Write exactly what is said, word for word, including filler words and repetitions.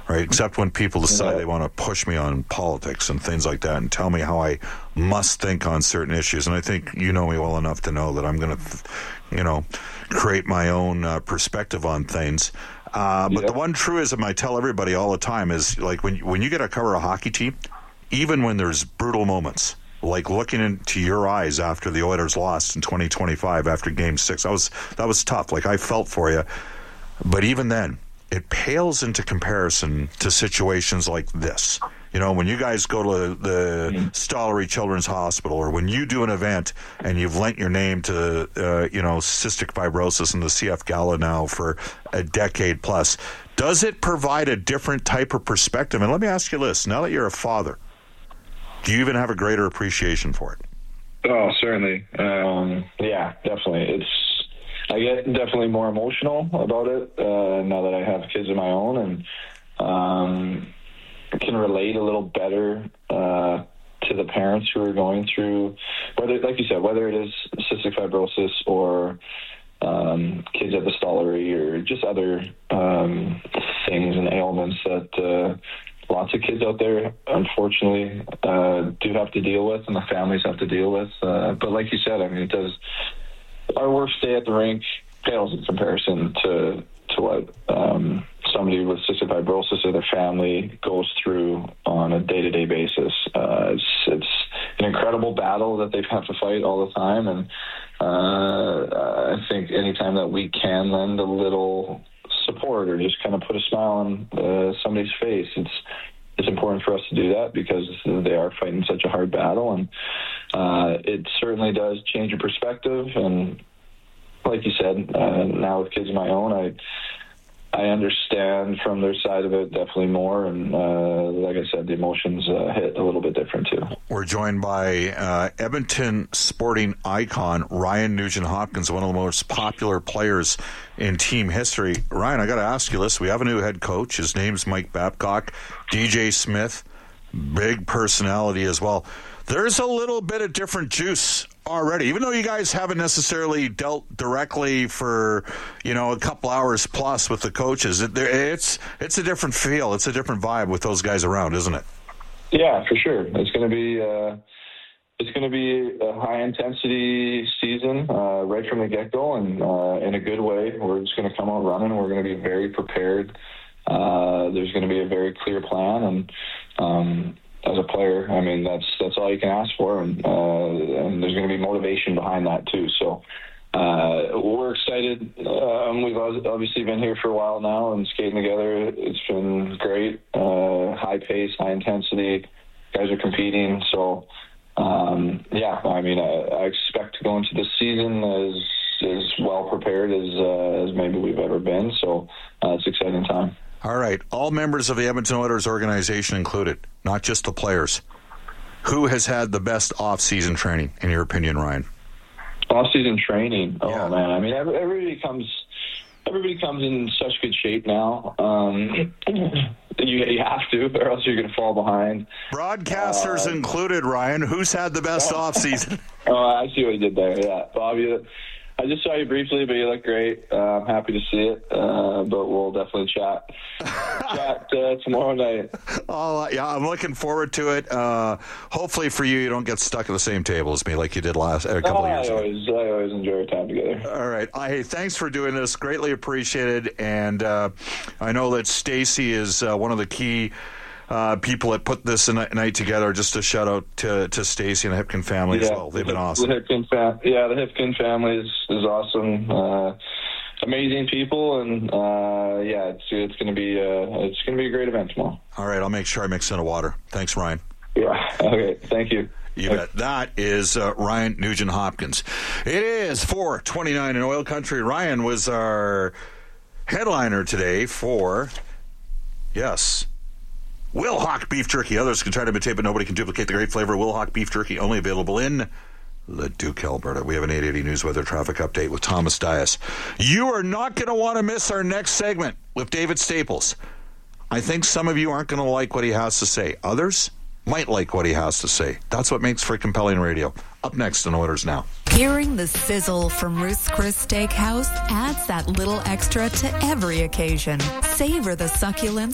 right? Except when people decide yeah. they want to push me on politics and things like that and tell me how I must think on certain issues. And I think you know me well enough to know that I'm going to, you know, create my own uh, perspective on things. Uh, but yeah. the one truism I tell everybody all the time is, like, when when you get to cover a hockey team, even when there's brutal moments, like looking into your eyes after the Oilers lost in twenty twenty-five after Game Six, that was that was tough. Like, I felt for you, but even then, it pales into comparison to situations like this. You know, when you guys go to the mm-hmm. Stollery Children's Hospital, or when you do an event and you've lent your name to, uh, you know, cystic fibrosis and the C F Gala now for a decade plus, does it provide a different type of perspective? And let me ask you this, now that you're a father, do you even have a greater appreciation for it? Oh, certainly. Um, yeah, definitely. It's I get definitely more emotional about it uh, now that I have kids of my own, and um, can relate a little better uh, to the parents who are going through, whether, like you said, whether it is cystic fibrosis or um, kids at the Stollery or just other um, things and ailments that uh, lots of kids out there, unfortunately, uh, do have to deal with, and the families have to deal with. Uh, but like you said, I mean, it does. Our worst day at the rink pales in comparison to to what um, somebody with cystic fibrosis or their family goes through on a day-to-day basis. Uh, it's it's an incredible battle that they have to fight all the time, and uh, I think anytime that we can lend a little support or just kind of put a smile on uh, somebody's face, it's it's important for us to do that, because they are fighting such a hard battle, and uh, it certainly does change your perspective. And like you said, uh, now with kids of my own, I I understand from their side of it definitely more, and uh, like I said, the emotions uh, hit a little bit different too. We're joined by uh, Edmonton sporting icon Ryan Nugent-Hopkins, one of the most popular players in team history. Ryan, I got to ask you this. We have a new head coach. His name's Mike Babcock. D J Smith, big personality as well. There's a little bit of different juice already, even though you guys haven't necessarily dealt directly for, you know, a couple hours plus with the coaches. It, it's it's a different feel. It's a different vibe with those guys around, isn't it? Yeah, for sure. It's going to be uh, it's going to be a high intensity season uh, right from the get go, and uh, in a good way. We're just going to come out running. We're going to be very prepared. Uh, there's going to be a very clear plan, and um, as a player, I mean, that's that's all you can ask for, and, uh, and there's going to be motivation behind that too. So uh, we're excited. Um, we've obviously been here for a while now and skating together. It's been great. Uh, high pace, high intensity. Guys are competing. So um, yeah, I mean, I, I expect to go into this season as as well prepared as uh, as maybe we've ever been. So uh, it's an exciting time. All right. All members of the Edmonton Oilers organization included, not just the players. Who has had the best off-season training, in your opinion, Ryan? Off-season training? Oh, yeah. man. I mean, every, everybody comes everybody comes in such good shape now. Um, you, you have to, or else you're going to fall behind. Broadcasters uh, included, Ryan. Who's had the best oh, off-season? Oh, I see what you did there, yeah. Bob, you, I just saw you briefly, but you look great. Uh, I'm happy to see it, uh, but we'll definitely chat chat uh, tomorrow night. Oh, yeah, I'm looking forward to it. Uh, hopefully for you, you don't get stuck at the same table as me like you did last a couple oh, of years I ago. Always, I always enjoy our time together. All right. I, hey, thanks for doing this. Greatly appreciated. And uh, I know that Stacy is uh, one of the key Uh, people that put this night together. Just a shout out to, to Stacy and the Hipkin family yeah, as well. They've been awesome. The Hipkin fam- yeah, the Hipkin family is, is awesome. Uh, amazing people, and uh, yeah, it's it's going to be uh, it's going to be a great event tomorrow. All right, I'll make sure I mix in a water. Thanks, Ryan. Yeah. Okay. Thank you. You bet. That is uh, Ryan Nugent-Hopkins. It is four twenty-nine in Oil Country. Ryan was our headliner today for yes. Wilhauk Beef Jerky. Others can try to imitate, but nobody can duplicate the great flavor of Wilhauk Beef Jerky, only available in Leduc, Alberta. We have an eight eighty News Weather Traffic Update with Thomas Dias. You are not going to want to miss our next segment with David Staples. I think some of you aren't going to like what he has to say. Others might like what he has to say. That's what makes for compelling radio. Up next on Oilers Now. Hearing the sizzle from Ruth's Chris Steakhouse adds that little extra to every occasion. Savor the succulence